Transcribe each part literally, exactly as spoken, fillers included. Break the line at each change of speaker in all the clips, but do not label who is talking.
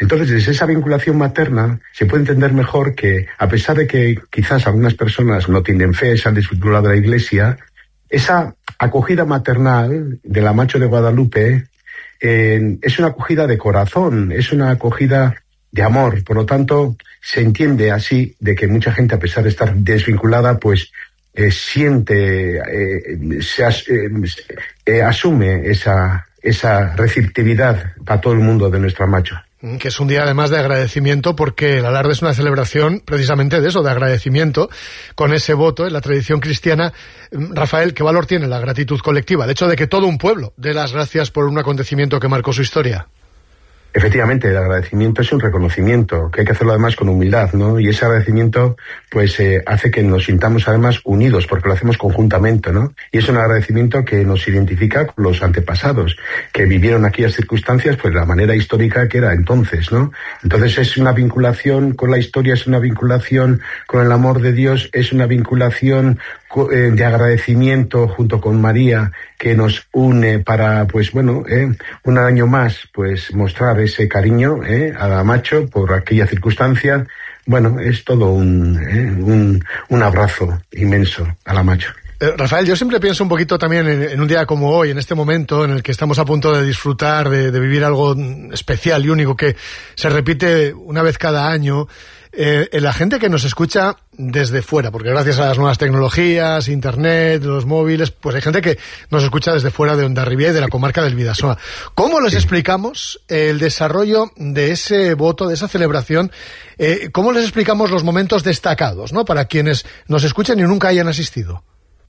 Entonces, desde esa vinculación materna se puede entender mejor que, a pesar de que quizás algunas personas no tienen fe, se han desvinculado de la Iglesia, esa acogida maternal de la Macho de Guadalupe eh, es una acogida de corazón, es una acogida de amor. Por lo tanto, se entiende así de que mucha gente, a pesar de estar desvinculada, pues eh, siente, eh, se as, eh, eh, asume esa, esa receptividad para todo el mundo de nuestra Macho.
Que es un día además de agradecimiento, porque el alarde es una celebración precisamente de eso, de agradecimiento con ese voto en la tradición cristiana. Rafael, ¿qué valor tiene la gratitud colectiva? El hecho de que todo un pueblo dé las gracias por un acontecimiento que marcó su historia.
Efectivamente, el agradecimiento es un reconocimiento, que hay que hacerlo además con humildad, ¿no? Y ese agradecimiento, pues, eh, hace que nos sintamos además unidos, porque lo hacemos conjuntamente, ¿no? Y es un agradecimiento que nos identifica con los antepasados, que vivieron aquellas circunstancias, pues, de la manera histórica que era entonces, ¿no? Entonces es una vinculación con la historia, es una vinculación con el amor de Dios, es una vinculación de agradecimiento junto con María, que nos une para, pues bueno, eh, un año más, pues mostrar ese cariño eh, a la Macho por aquella circunstancia. Bueno, es todo un, eh, un, un abrazo inmenso a la Macho.
Eh, Rafael, yo siempre pienso un poquito también en, en un día como hoy, en este momento en el que estamos a punto de disfrutar, de, de vivir algo especial y único que se repite una vez cada año. Eh, la gente que nos escucha desde fuera, porque gracias a las nuevas tecnologías, internet, los móviles, pues hay gente que nos escucha desde fuera de Hondarribia y de la comarca del Bidasoa. ¿Cómo les explicamos el desarrollo de ese voto, de esa celebración? Eh, ¿Cómo les explicamos los momentos destacados, ¿no?, para quienes nos escuchan y nunca hayan asistido?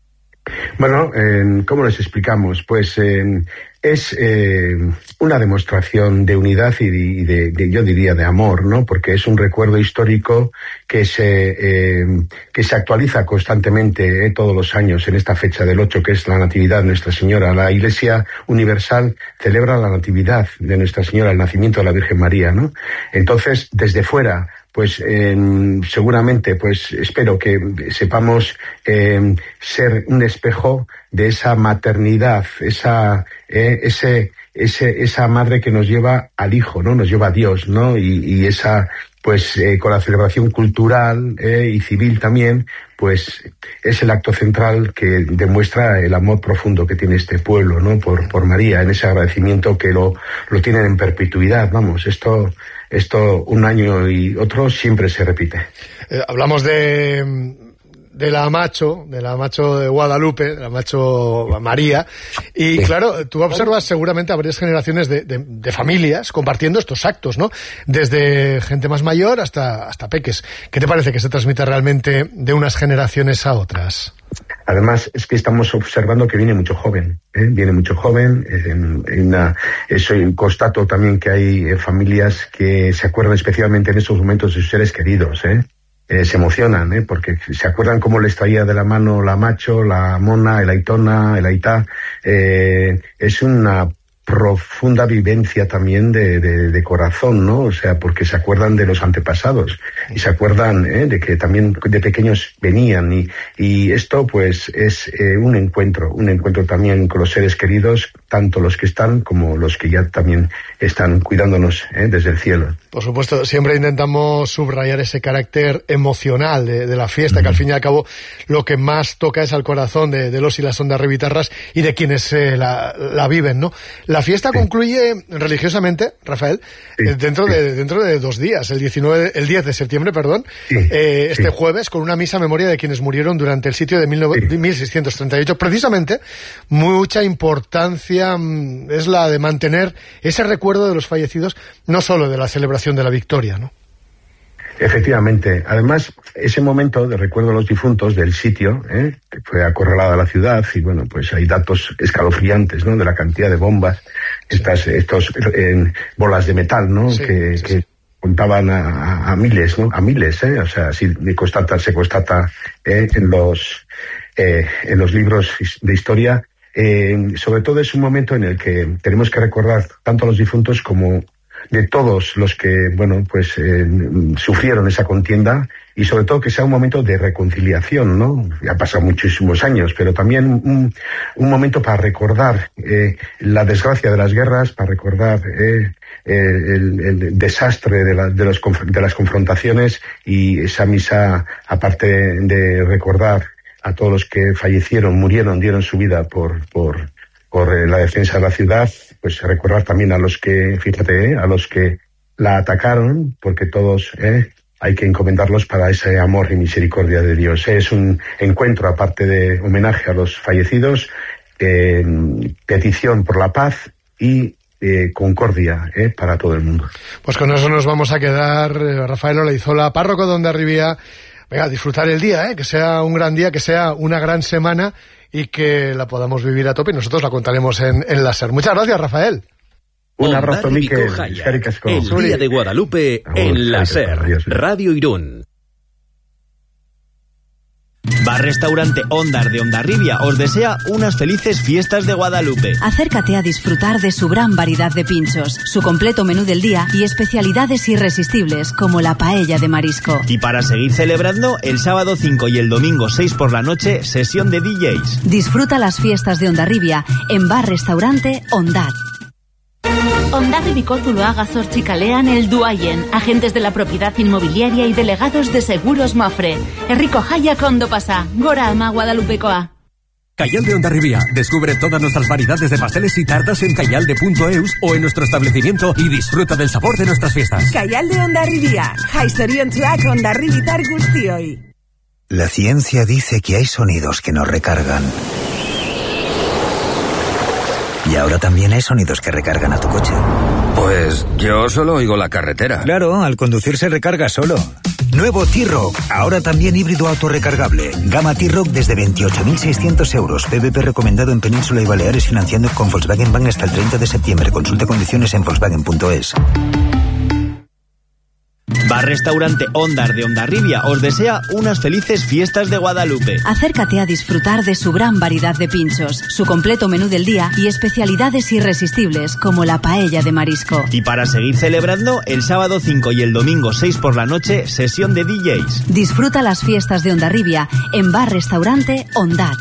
Bueno, eh, ¿cómo les explicamos? Pues eh, es eh, una demostración de unidad y, de, y de, de, yo diría, de amor, ¿no? Porque es un recuerdo histórico que se eh, que se actualiza constantemente eh, todos los años en esta fecha del ocho, que es la Natividad de Nuestra Señora. La Iglesia Universal celebra la Natividad de Nuestra Señora, el nacimiento de la Virgen María, ¿no? Entonces, desde fuera, pues eh, seguramente, pues espero que sepamos eh, ser un espejo de esa maternidad, esa eh, ese ese esa madre que nos lleva al Hijo, ¿no? Nos lleva a Dios, ¿no? Y, y esa, pues eh, con la celebración cultural eh, y civil también, pues es el acto central que demuestra el amor profundo que tiene este pueblo, ¿no? Por por María, en ese agradecimiento que lo lo tienen en perpetuidad. Vamos, esto Esto un año y otro siempre se repite.
Eh, hablamos de, de la Macho, de la Macho de Guadalupe, de la Macho María, y sí, claro, tú observas seguramente a varias generaciones de, de, de familias compartiendo estos actos, ¿no? Desde gente más mayor hasta, hasta peques. ¿Qué te parece que se transmite realmente de unas generaciones a otras?
Además, es que estamos observando que viene mucho joven, ¿eh? Viene mucho joven. En, en una, eso, constato también que hay eh, familias que se acuerdan especialmente en estos momentos de sus seres queridos, ¿eh? Eh, se emocionan, ¿eh? Porque se acuerdan cómo les traía de la mano la Macho, la Mona, el Aitona, el Aitá. Eh, es una profunda vivencia también de, de, de corazón, ¿no? O sea, porque se acuerdan de los antepasados y se acuerdan ¿eh? de que también de pequeños venían y, y esto pues es eh, un encuentro, un encuentro también con los seres queridos, tanto los que están como los que ya también están cuidándonos ¿eh? desde el cielo.
Por supuesto, siempre intentamos subrayar ese carácter emocional de, de la fiesta, mm. que al fin y al cabo lo que más toca es al corazón de, de los y las Hondarribitarras y de quienes eh, la, la viven, ¿no? La fiesta sí. concluye religiosamente, Rafael, sí. eh, dentro sí. de dentro de dos días, el diecinueve, el diez de septiembre, perdón, sí. eh, este sí. jueves, con una misa a memoria de quienes murieron durante el sitio de mil seiscientos treinta y ocho. Precisamente, mucha importancia mm, es la de mantener ese recuerdo de los fallecidos, no solo de la celebración de la victoria, ¿no?
Efectivamente. Además, ese momento de recuerdo a los difuntos del sitio, ¿eh? que fue acorralada la ciudad, y bueno, pues hay datos escalofriantes, ¿no? De la cantidad de bombas, sí. estas, estos eh, bolas de metal, ¿no? Sí, que, sí, que sí. contaban a, a, a miles, ¿no? A miles, ¿eh? O sea, sí, constata, se constata eh, en los eh, en los libros de historia. Eh, sobre todo es un momento en el que tenemos que recordar tanto a los difuntos como de todos los que, bueno, pues eh, sufrieron esa contienda, y sobre todo que sea un momento de reconciliación, ¿no? Ha pasado muchísimos años, pero también un, un momento para recordar eh, la desgracia de las guerras, para recordar eh, el, el desastre de, la, de, los, de las confrontaciones, y esa misa, aparte de recordar a todos los que fallecieron, murieron, dieron su vida por, por, por eh, la defensa de la ciudad, pues recordar también a los que, fíjate, eh, a los que la atacaron, porque todos eh, hay que encomendarlos para ese amor y misericordia de Dios. Es un encuentro, aparte de homenaje a los fallecidos, eh, petición por la paz y eh, concordia eh, para todo el mundo.
Pues con eso nos vamos a quedar. Rafael Olaizola, párroco de Hondarribia. Venga, disfrutar el día, ¿eh? Que sea un gran día, que sea una gran semana y que la podamos vivir a tope, y nosotros la contaremos en, en la SER. Muchas gracias, Rafael.
Un abrazo, Miquel. El Día de Guadalupe en la SER, Radio Irún. Bar-restaurante Ondar de Hondarribia os desea unas felices fiestas de Guadalupe.
Acércate a disfrutar de su gran variedad de pinchos, su completo menú del día y especialidades irresistibles como la paella de marisco.
Y para seguir celebrando, el sábado cinco y el domingo seis por la noche, sesión de D Js.
Disfruta las fiestas de Hondarribia en Bar-restaurante Ondar.
Hondarribiko Zuloaga Zortzikalean el Duayen, agentes de la propiedad inmobiliaria y delegados de Seguros Mafre. Herriko Jaiak ondo pasa, gora ama Guadalupekoa.
Cayalde de Hondarribia. Descubre todas nuestras variedades de pasteles y tartas en cayalde punto eus o en nuestro establecimiento y disfruta del sabor de nuestras fiestas.
Cayalde de Hondarribia. Jaizoriontzuak Hondarribitar guztioi.
La ciencia dice que hay sonidos que nos recargan. Y ahora también hay sonidos que recargan a tu coche.
Pues yo solo oigo la carretera.
Claro, al conducir se recarga solo. Nuevo T-Roc, ahora también híbrido autorrecargable. Gama T-Roc desde veintiocho mil seiscientos euros. P V P recomendado en Península y Baleares, financiando con Volkswagen Bank hasta el treinta de septiembre. Consulte condiciones en volkswagen punto es.
Bar-restaurante Ondar de Hondarribia os desea unas felices fiestas de Guadalupe.
Acércate a disfrutar de su gran variedad de pinchos, su completo menú del día y especialidades irresistibles como la paella de marisco.
Y para seguir celebrando, el sábado cinco y el domingo seis por la noche, sesión de D Js.
Disfruta las fiestas de Hondarribia en Bar-restaurante Ondar.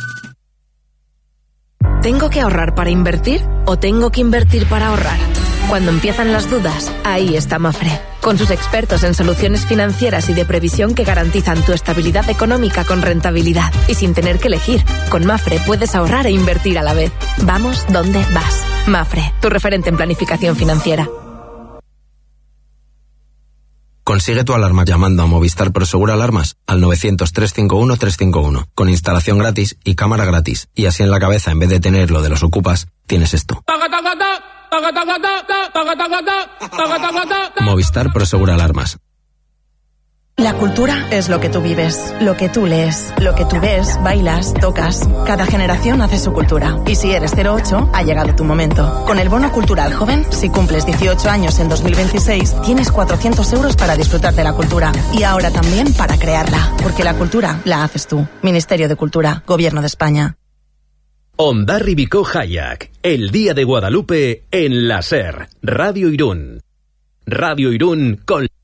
¿Tengo que ahorrar para invertir o tengo que invertir para ahorrar? Cuando empiezan las dudas, ahí está Mafre, con sus expertos en soluciones financieras y de previsión que garantizan tu estabilidad económica con rentabilidad y sin tener que elegir. Con Mafre puedes ahorrar e invertir a la vez. Vamos donde vas. Mafre, tu referente en planificación financiera.
Consigue tu alarma llamando a Movistar Prosegur Alarmas al novecientos, trescientos cincuenta y uno, trescientos cincuenta y uno, con instalación gratis y cámara gratis. Y así en la cabeza, en vez de tener lo de los ocupas, tienes esto. Movistar Prosegur Alarmas.
La cultura es lo que tú vives, lo que tú lees, lo que tú ves, bailas, tocas. Cada generación hace su cultura. Y si eres cero ocho, ha llegado tu momento. Con el Bono Cultural Joven, si cumples dieciocho años en dos mil veintiséis, tienes cuatrocientos euros para disfrutar de la cultura. Y ahora también para crearla. Porque la cultura la haces tú. Ministerio de Cultura, Gobierno de España.
Hondarribiko Jaiak, el Día de Guadalupe en la SER, Radio Irún. Radio Irún con...